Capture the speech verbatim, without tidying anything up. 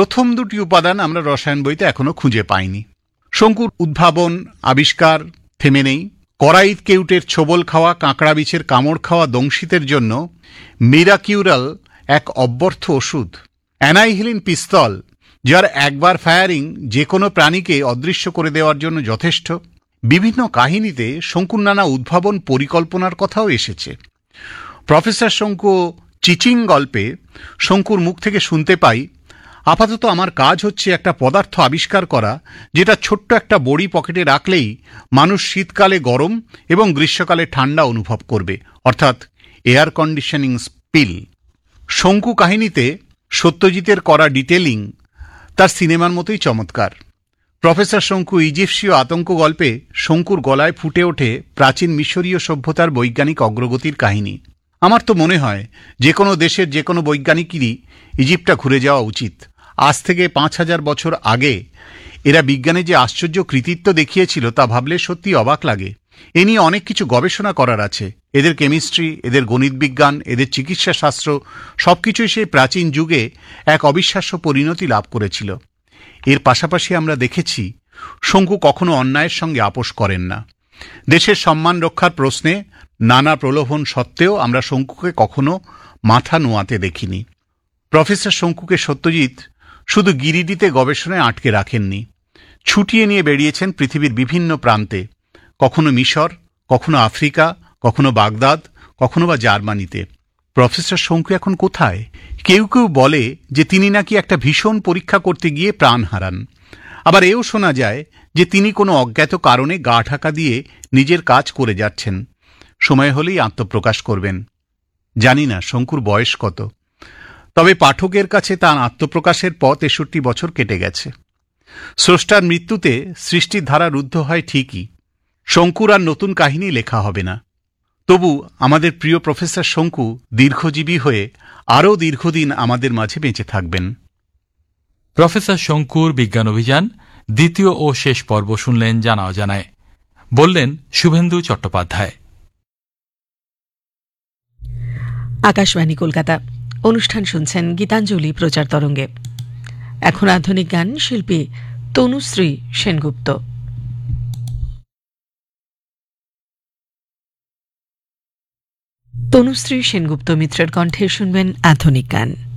প্রথম দুটি উপাদান আমরা রসায়ন বইতে এখনো খুঁজে পাইনি। শঙ্কুর উদ্ভাবন, আবিষ্কার থেমে নেই। করাইত কেউটের ছোবল খাওয়া, কাঁকড়া বিছের কামড় খাওয়া দংশিতের জন্য মিরাকিউরাল এক অব্যর্থ ওষুধ। অ্যানাইহিলিন পিস্তল, যার একবার ফায়ারিং যে কোনো প্রাণীকে অদৃশ্য করে দেওয়ার জন্য যথেষ্ট। বিভিন্ন কাহিনীতে শঙ্কুর নানা উদ্ভাবন পরিকল্পনার কথাও এসেছে। প্রফেসর শঙ্কু চিচিং গল্পে শঙ্কুর মুখ থেকে শুনতে পাই, আপাতত আমার কাজ হচ্ছে একটা পদার্থ আবিষ্কার করা যেটা ছোট্ট একটা বড়ি পকেটে রাখলেই মানুষ শীতকালে গরম এবং গ্রীষ্মকালে ঠান্ডা অনুভব করবে, অর্থাৎ এয়ার কন্ডিশনিং পিল। শঙ্কু কাহিনীতে সত্যজিতের করা ডিটেলিং তার সিনেমার মতোই চমৎকার। প্রফেসর শঙ্কু ইজিপসীয় আতঙ্ক গল্পে শঙ্কুর গলায় ফুটে ওঠে প্রাচীন মিশরীয় সভ্যতার বৈজ্ঞানিক অগ্রগতির কাহিনী। আমার তো মনে হয় যে কোনো দেশের যে কোনো বৈজ্ঞানিকেরই ইজিপ্টটা ঘুরে যাওয়া উচিত। আজ থেকে পাঁচ হাজার বছর আগে এরা বিজ্ঞানে যে আশ্চর্য কৃতিত্ব দেখিয়েছিল তা ভাবলে সত্যি অবাক লাগে। এ নিয়ে অনেক কিছু গবেষণা করার আছে। এদের কেমিস্ট্রি, এদের গণিত বিজ্ঞান, এদের চিকিৎসা শাস্ত্র সবকিছুই সেই প্রাচীন যুগে এক অবিশ্বাস্য পরিণতি লাভ করেছিল। এর পাশাপাশি আমরা দেখেছি শঙ্কু কখনো অন্যায়ের সঙ্গে আপোষ করেন না। দেশের সম্মান রক্ষার প্রশ্নে নানা প্রলোভন সত্ত্বেও আমরা শঙ্কুকে কখনো মাথা নোয়াতে দেখিনি। প্রফেসর শঙ্কুকে সত্যজিৎ শুধু গিরিডিতে গবেষণায় আটকে রাখেননি, ছুটিয়ে নিয়ে বেরিয়েছেন পৃথিবীর বিভিন্ন প্রান্তে, কখনো মিশর, কখনো আফ্রিকা, কখনো বাগদাদ, কখনো বা জার্মানিতে। প্রফেসর শঙ্কু এখন কোথায়? কেউ কেউ বলে যে তিনি নাকি একটা ভীষণ পরীক্ষা করতে গিয়ে প্রাণ হারান। আবার এও শোনা যায় যে তিনি কোনো অজ্ঞাত কারণে গা ঢাকা দিয়ে নিজের কাজ করে যাচ্ছেন, সময় হলেই আত্মপ্রকাশ করবেন। জানি না শঙ্কুর বয়স কত, তবে পাঠকের কাছে তাঁর আত্মপ্রকাশের পর তেষট্টি বছর কেটে গেছে। স্রষ্টার মৃত্যুতে সৃষ্টির ধারা রুদ্ধ হয় ঠিকই, শঙ্কুর আর নতুন কাহিনী লেখা হবে না। তবু আমাদের প্রিয় প্রফেসর শঙ্কু দীর্ঘজীবী হয়ে আরও দীর্ঘদিন আমাদের মাঝে বেঁচে থাকবেন। প্রফেসর শঙ্কুর বিজ্ঞান অভিযান দ্বিতীয় ও শেষ পর্ব শুনলেন জানা অজানায়। বললেন শুভেন্দু চট্টোপাধ্যায়। আকাশবাণী কলকাতা। অনুষ্ঠান শুনছেন গীতাঞ্জলি প্রচার তরঙ্গে। এখন আধুনিক গান, শিল্পী তনুশ্রী সেনগুপ্ত। তনুশ্রী সেনগুপ্ত মিত্রের কণ্ঠে শুনবেন আধুনিক গান।